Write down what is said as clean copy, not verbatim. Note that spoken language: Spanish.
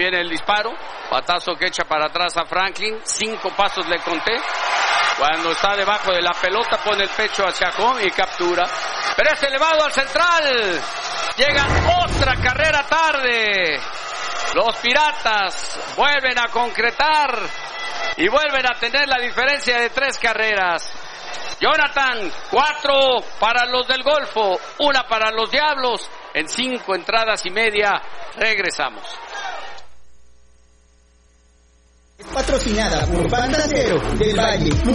viene el disparo. Batazo que echa para atrás a Franklin. 5 pasos le conté. Cuando está debajo de la pelota pone el pecho hacia home y captura. Pero es elevado al central. Llega otra carrera tarde. Los Piratas vuelven a concretar y vuelven a tener la diferencia de 3 carreras. Jonathan, 4 para los del Golfo, 1 para los Diablos. En 5 entradas y media regresamos. Es patrocinada por Banda Cero del Valle.